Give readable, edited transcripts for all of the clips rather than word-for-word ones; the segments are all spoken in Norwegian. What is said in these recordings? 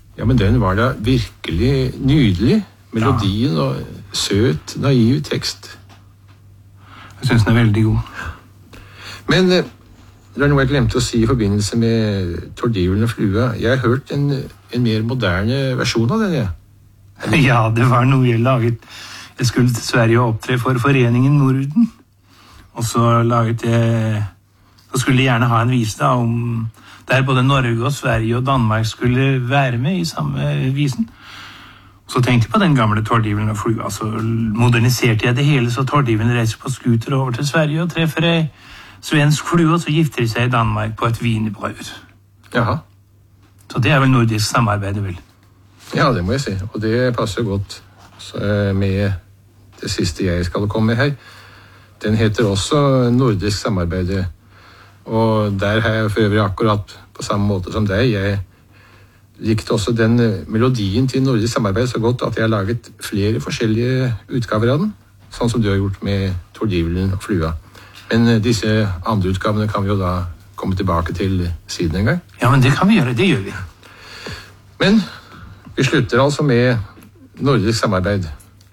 Ja, men den var da virkelig nydelig. Melodien og søt, naiv tekst. Jeg synes den veldig god. Men det noe jeg glemte å si i forbindelse med Tordivelen og flua. Jeg har hørt en mer moderne versjon av den, jeg. Ja, det var noe jeg laget. Jeg skulle til Sverige og opptre for Foreningen Norden. Og så laget jeg... Så skulle jeg gjerne ha en vise da, om der både Norge og Sverige og Danmark skulle være med i samme visen. Så tenkte jeg på den gamle Tordivelen og flua, så moderniserte jeg det hele, så Tordivelen reiser på skuter over til Sverige og treffer ei svensk flue, og så gifter de seg i Danmark på et wienerbrød. Jaha. Så det er vel nordisk samarbeid, vel? Ja, det må jeg si, og det passer godt med det siste jeg skal komme med her. Den heter også nordisk samarbeid, og der har jeg for øvrig akkurat på samme måte som deg. Jeg likte også den melodien til nordisk samarbeid så godt at jeg har laget flere forskjellige utgaver av den, sånn som du har gjort med Tordivelen og flua. Men disse andre utgavene kan vi jo da komme tilbake til siden en gang. Ja, men det kan vi gjøre, det gjør vi. Men vi slutter altså med nordisk samarbeid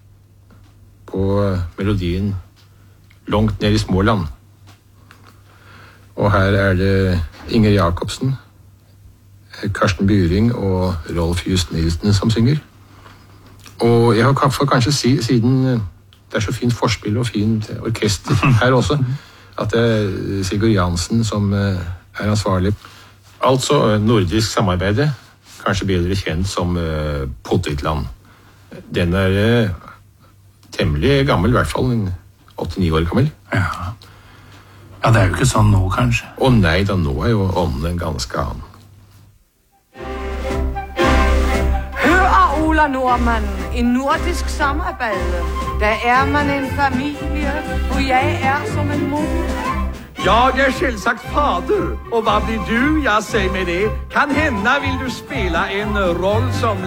på melodien Langt ned i Småland. Og her er det Inger Jacobsen, Karsten Byring og Rolf Just Nielsen som synger. Og jeg får kanskje si, siden det er så fint forspill og fint orkester her også, at det er Sigurd Jansen som er ansvarlig. Altså nordisk samarbeid, kanskje bedre kjent som Potetland. Den er temmelig gammel, i hvert fall 8-9 år gammel. Ja. Ja, det er jo ikke sånn nå, kanskje. Å nei da, nå er jo ånden ganske annen. Hør, Ola Nordmann, i nordisk samarbeid, der er man en familie, og jeg er som en mor. Jag är selvsagt fader, och vad blir du? Jag säger med det. Kan hända vill du spela en roll som